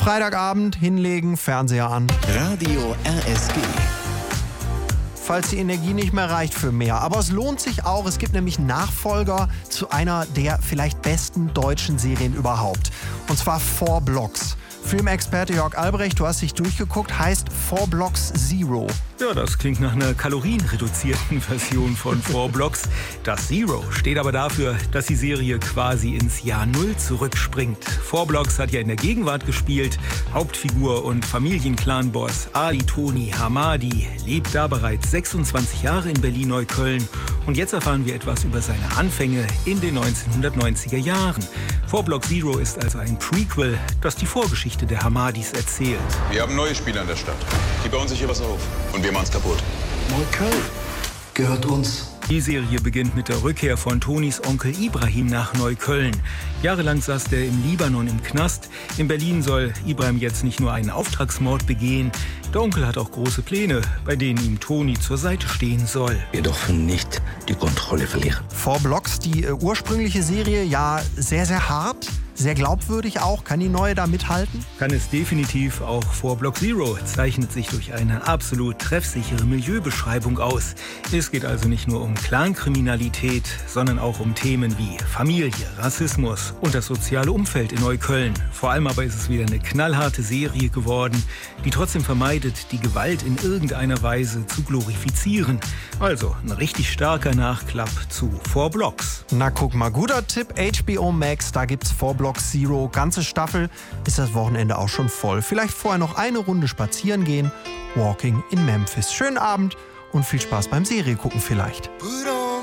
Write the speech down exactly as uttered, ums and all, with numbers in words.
Freitagabend, hinlegen, Fernseher an. Radio R S G. Falls die Energie nicht mehr reicht für mehr. Aber es lohnt sich auch. Es gibt nämlich Nachfolger zu einer der vielleicht besten deutschen Serien überhaupt. Und zwar Four Blocks. Filmexperte Jörg Albrecht, du hast dich durchgeguckt, heißt Four Blocks Zero. Ja, das klingt nach einer kalorienreduzierten Version von Four Blocks. Das Zero steht aber dafür, dass die Serie quasi ins Jahr Null zurückspringt. Four Blocks hat ja in der Gegenwart gespielt. Hauptfigur und Familienclan-Boss Ali Toni Hamadi lebt da bereits sechsundzwanzig Jahre in Berlin-Neukölln. Und jetzt erfahren wir etwas über seine Anfänge in den neunzehnhundertneunziger Jahren. Four Blocks Zero ist also ein Prequel, das die Vorgeschichte der Hamadis erzählt. Wir haben neue Spieler in der Stadt. Die bauen sich hier was auf. Und wir machen's kaputt. Neukölln gehört uns. Die Serie beginnt mit der Rückkehr von Tonis Onkel Ibrahim nach Neukölln. Jahrelang saß der im Libanon im Knast. In Berlin soll Ibrahim jetzt nicht nur einen Auftragsmord begehen. Der Onkel hat auch große Pläne, bei denen ihm Toni zur Seite stehen soll. Wir dürfen nicht die Kontrolle verlieren. Four Blocks, die äh, ursprüngliche Serie, ja sehr, sehr hart. Sehr glaubwürdig auch. Kann die neue da mithalten? Kann es definitiv. Auch Four Block Zero zeichnet sich durch eine absolut treffsichere Milieubeschreibung aus. Es geht also nicht nur um Clankriminalität, sondern auch um Themen wie Familie, Rassismus und das soziale Umfeld in Neukölln. Vor allem aber ist es wieder eine knallharte Serie geworden, die trotzdem vermeidet, die Gewalt in irgendeiner Weise zu glorifizieren. Also ein richtig starker Nachklapp zu Four Blocks. Na guck mal, guter Tipp, H B O Max, da gibt's Four Blocks Zero. Ganze Staffel ist das Wochenende auch schon voll. Vielleicht vorher noch eine Runde spazieren gehen. Walking in Memphis. Schönen Abend und viel Spaß beim Serie gucken vielleicht. Put on